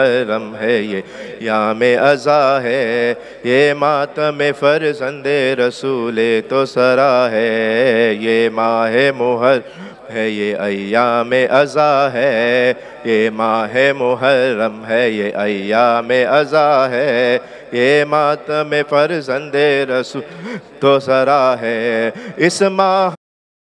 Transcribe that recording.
मुहर्रम है ये याम अज़ा है, ये मातम फ़र्ज़ंदे रसूले तो सरा है, ये माह मुहर्रम है ये अय्याम अज़ा है, ये माह मुहर्रम है ये अय्याम अज़ा है, ये मातम फ़र्ज़ंदे रसूल तो सरा है। इस माह